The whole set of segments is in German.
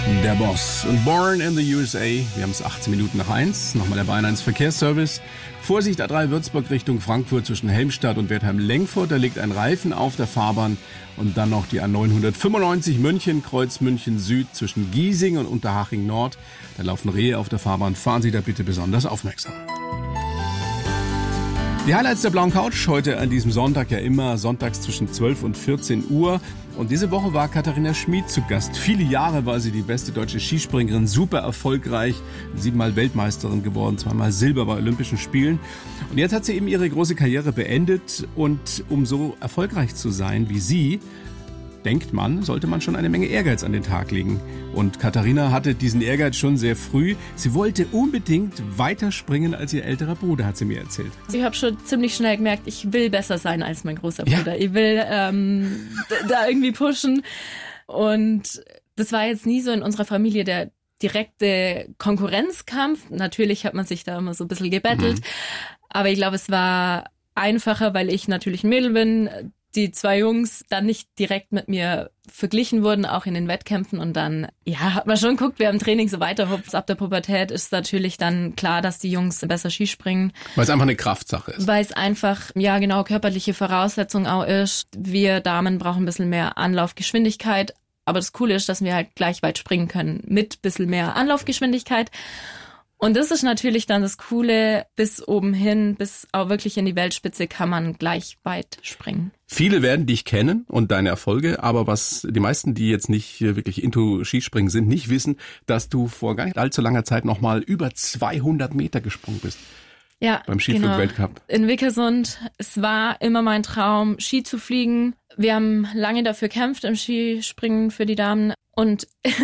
Der Boss und Born in the USA. Wir haben es 18 Minuten nach 1. Nochmal der Bayern 1 Verkehrsservice. Vorsicht A3 Würzburg Richtung Frankfurt zwischen Helmstadt und Wertheim-Lengfurt. Da liegt ein Reifen auf der Fahrbahn. Und dann noch die A995 München, Kreuz München Süd zwischen Giesing und Unterhaching Nord. Da laufen Rehe auf der Fahrbahn. Fahren Sie da bitte besonders aufmerksam. Die Highlights der blauen Couch heute an diesem Sonntag, ja immer sonntags zwischen 12 und 14 Uhr. Und diese Woche war Katharina Schmid zu Gast. Viele Jahre war sie die beste deutsche Skispringerin, super erfolgreich, 7-mal Weltmeisterin geworden, 2-mal Silber bei Olympischen Spielen. Und jetzt hat sie eben ihre große Karriere beendet. Und um so erfolgreich zu sein wie sie, denkt man, sollte man schon eine Menge Ehrgeiz an den Tag legen. Und Katharina hatte diesen Ehrgeiz schon sehr früh. Sie wollte unbedingt weiter springen als ihr älterer Bruder, hat sie mir erzählt. Ich habe schon ziemlich schnell gemerkt, ich will besser sein als mein großer Bruder. Ja. Ich will da irgendwie pushen. Und das war jetzt nie so in unserer Familie der direkte Konkurrenzkampf. Natürlich hat man sich da immer so ein bisschen gebettelt. Aber ich glaube, es war einfacher, weil ich natürlich ein Mädel bin, die zwei Jungs dann nicht direkt mit mir verglichen wurden, auch in den Wettkämpfen. Und dann, ja, hat man schon geguckt, wer im Training so weiterhupft. Ab der Pubertät ist natürlich dann klar, dass die Jungs besser Skispringen. Weil es einfach eine Kraftsache ist. Weil es einfach, ja genau, körperliche Voraussetzung auch ist. Wir Damen brauchen ein bisschen mehr Anlaufgeschwindigkeit. Aber das Coole ist, dass wir halt gleich weit springen können mit ein bisschen mehr Anlaufgeschwindigkeit. Und das ist natürlich dann das Coole, bis oben hin, bis auch wirklich in die Weltspitze kann man gleich weit springen. Viele werden dich kennen und deine Erfolge, aber was die meisten, die jetzt nicht wirklich into Skispringen sind, nicht wissen, dass du vor gar nicht allzu langer Zeit nochmal über 200 Meter gesprungen bist. Ja, beim Skiflug-Weltcup. In Wickersund. Es war immer mein Traum, Ski zu fliegen. Wir haben lange dafür gekämpft im Skispringen für die Damen und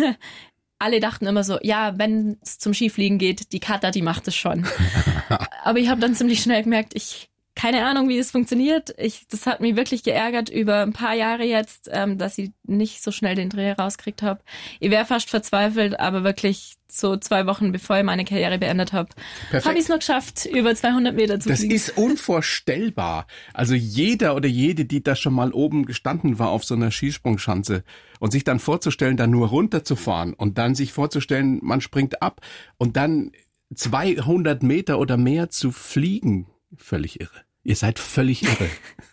alle dachten immer so, ja, wenn es zum Skifliegen geht, die Katha, die macht es schon. Aber ich habe dann ziemlich schnell gemerkt, keine Ahnung, wie es funktioniert. Das hat mich wirklich geärgert über ein paar Jahre jetzt, dass ich nicht so schnell den Dreh rauskriegt habe. Ich wäre fast verzweifelt, aber wirklich so 2 Wochen, bevor ich meine Karriere beendet habe, habe ich es noch geschafft, über 200 Meter zu fliegen. Das ist unvorstellbar. Also jeder oder jede, die da schon mal oben gestanden war auf so einer Skisprungschanze und sich dann vorzustellen, da nur runterzufahren und dann sich vorzustellen, man springt ab und dann 200 Meter oder mehr zu fliegen, völlig irre. Ihr seid völlig irre.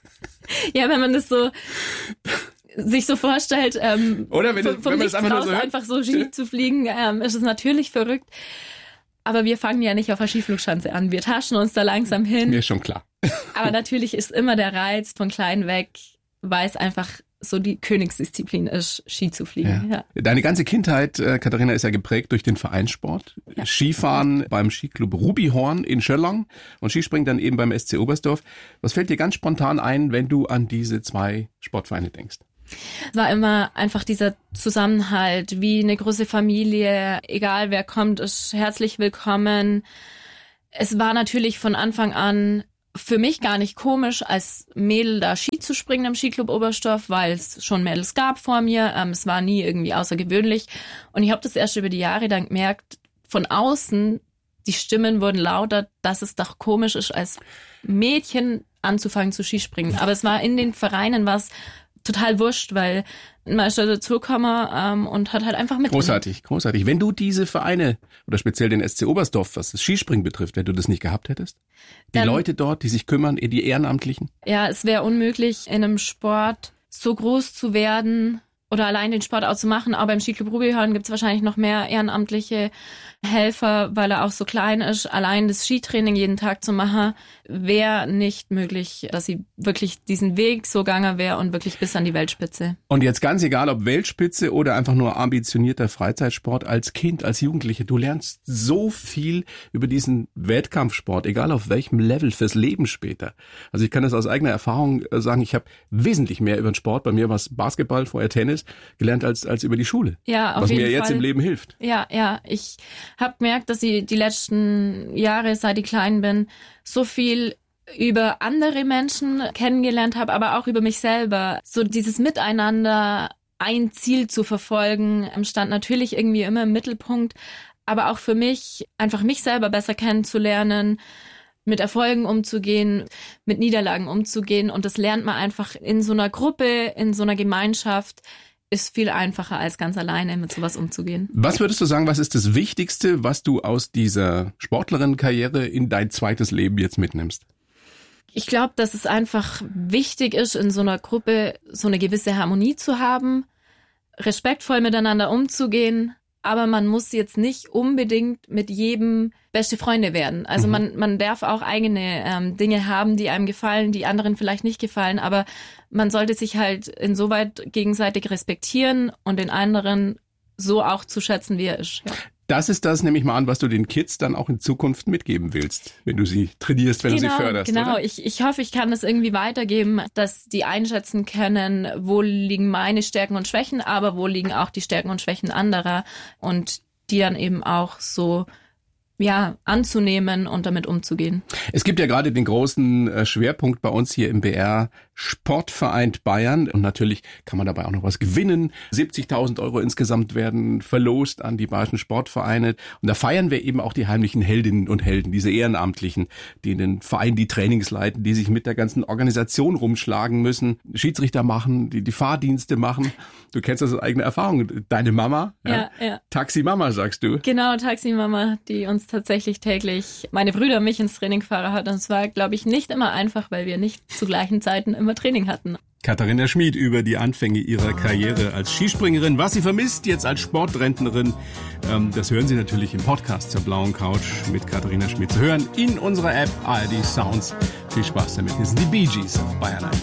Ja, wenn man das so sich so vorstellt, oder wenn man das einfach so Ski zu fliegen, ist es natürlich verrückt. Aber wir fangen ja nicht auf der Skiflugschanze an. Wir taschen uns da langsam hin. Mir ist schon klar. Aber natürlich ist immer der Reiz von klein weg, weil es einfach so die Königsdisziplin ist, Ski zu fliegen. Ja. Ja. Deine ganze Kindheit, Katharina, ist ja geprägt durch den Vereinssport. Ja. Skifahren beim Skiclub Rubihorn in Schöllern und Skispringen dann eben beim SC Oberstdorf. Was fällt dir ganz spontan ein, wenn du an diese 2 Sportvereine denkst? Es war immer einfach dieser Zusammenhalt, wie eine große Familie, egal wer kommt, ist herzlich willkommen. Es war natürlich von Anfang an für mich gar nicht komisch, als Mädel da Ski zu springen im Skiclub Oberstdorf, weil es schon Mädels gab vor mir. Es war nie irgendwie außergewöhnlich. Und ich habe das erst über die Jahre dann gemerkt, von außen, die Stimmen wurden lauter, dass es doch komisch ist, als Mädchen anzufangen zu Skispringen. Aber es war in den Vereinen was total wurscht, weil man ist da dazugekommen und hat halt einfach mit. Großartig, großartig. Wenn du diese Vereine oder speziell den SC Oberstdorf, was das Skispringen betrifft, wenn du das nicht gehabt hättest, die Leute dort, die sich kümmern, die Ehrenamtlichen? Ja, es wäre unmöglich, in einem Sport so groß zu werden oder allein den Sport auch zu machen. Aber im Skiclub Rubihorn gibt es wahrscheinlich noch mehr ehrenamtliche Helfer, weil er auch so klein ist. Allein das Skitraining jeden Tag zu machen, wäre nicht möglich, dass sie wirklich diesen Weg so gegangen wäre und wirklich bis an die Weltspitze. Und jetzt ganz egal, ob Weltspitze oder einfach nur ambitionierter Freizeitsport, als Kind, als Jugendliche, du lernst so viel über diesen Wettkampfsport, egal auf welchem Level, fürs Leben später. Also ich kann das aus eigener Erfahrung sagen, ich habe wesentlich mehr über den Sport, bei mir war es Basketball, vorher Tennis, gelernt als über die Schule. Ja, auf was jeden mir jetzt Fall. Im Leben hilft. Ja, ich habe gemerkt, dass ich die letzten Jahre, seit ich klein bin, so viel über andere Menschen kennengelernt habe, aber auch über mich selber. So dieses Miteinander, ein Ziel zu verfolgen, stand natürlich irgendwie immer im Mittelpunkt, aber auch für mich, einfach mich selber besser kennenzulernen, mit Erfolgen umzugehen, mit Niederlagen umzugehen. Und das lernt man einfach in so einer Gruppe, in so einer Gemeinschaft ist viel einfacher, als ganz alleine mit sowas umzugehen. Was würdest du sagen, was ist das Wichtigste, was du aus dieser Sportlerinnenkarriere in dein zweites Leben jetzt mitnimmst? Ich glaube, dass es einfach wichtig ist, in so einer Gruppe so eine gewisse Harmonie zu haben, respektvoll miteinander umzugehen, aber man muss jetzt nicht unbedingt mit jedem beste Freunde werden. Also man darf auch eigene Dinge haben, die einem gefallen, die anderen vielleicht nicht gefallen, aber man sollte sich halt insoweit gegenseitig respektieren und den anderen so auch zu schätzen, wie er ist. Ja. Das ist das, nehme ich mal an, was du den Kids dann auch in Zukunft mitgeben willst, wenn du sie trainierst, wenn du sie förderst. Genau, oder? Ich hoffe, ich kann das irgendwie weitergeben, dass die einschätzen können, wo liegen meine Stärken und Schwächen, aber wo liegen auch die Stärken und Schwächen anderer und die dann eben auch so anzunehmen und damit umzugehen. Es gibt ja gerade den großen Schwerpunkt bei uns hier im BR Sportverein Bayern und natürlich kann man dabei auch noch was gewinnen. 70.000 € insgesamt werden verlost an die bayerischen Sportvereine und da feiern wir eben auch die heimlichen Heldinnen und Helden, diese Ehrenamtlichen, die in den Vereinen die Trainings leiten, die sich mit der ganzen Organisation rumschlagen müssen, Schiedsrichter machen, die Fahrdienste machen. Du kennst das aus eigener Erfahrung. Deine Mama, ja. Taxi-Mama sagst du. Genau, Taxi-Mama, die uns tatsächlich täglich, meine Brüder und mich ins Training gefahren hat. Und es war, glaube ich, nicht immer einfach, weil wir nicht zu gleichen Zeiten immer Training hatten. Katharina Schmid über die Anfänge ihrer Karriere als Skispringerin, was sie vermisst jetzt als Sportrentnerin. Das hören Sie natürlich im Podcast zur Blauen Couch mit Katharina Schmid zu hören in unserer App ARD Sounds. Viel Spaß damit. Hier sind die Bee Gees auf Bayern 1.